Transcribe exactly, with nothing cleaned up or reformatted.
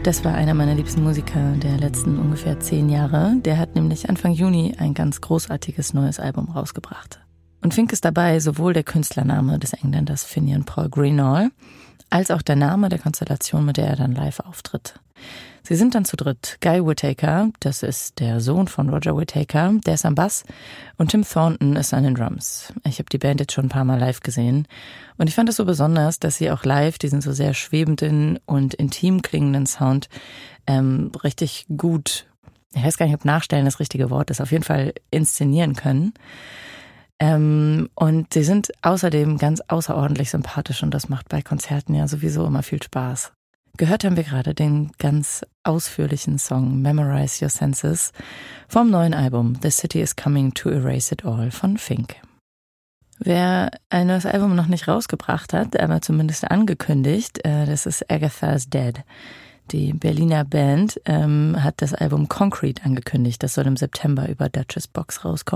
Das war einer meiner liebsten Musiker der letzten ungefähr zehn Jahre. Der hat nämlich Anfang Juni ein ganz großartiges neues Album rausgebracht. Und Fink ist dabei sowohl der Künstlername des Engländers Finian Paul Greenall als auch der Name der Konstellation, mit der er dann live auftritt. Sie sind dann zu dritt. Guy Whittaker, das ist der Sohn von Roger Whittaker, der ist am Bass, und Tim Thornton ist an den Drums. Ich habe die Band jetzt schon ein paar Mal live gesehen und ich fand es so besonders, dass sie auch live diesen so sehr schwebenden und intim klingenden Sound ähm, richtig gut, ich weiß gar nicht, ob nachstellen das richtige Wort ist, auf jeden Fall inszenieren können. Ähm, und sie sind außerdem ganz außerordentlich sympathisch und das macht bei Konzerten ja sowieso immer viel Spaß. Gehört haben wir gerade den ganz ausführlichen Song Memorize Your Senses vom neuen Album The City is Coming to Erase It All von Fink. Wer ein neues Album noch nicht rausgebracht hat, aber zumindest angekündigt, äh, das ist Agatha's Dead. Die Berliner Band ähm, hat das Album Concrete angekündigt. Das soll im September über Duchess Box rauskommen.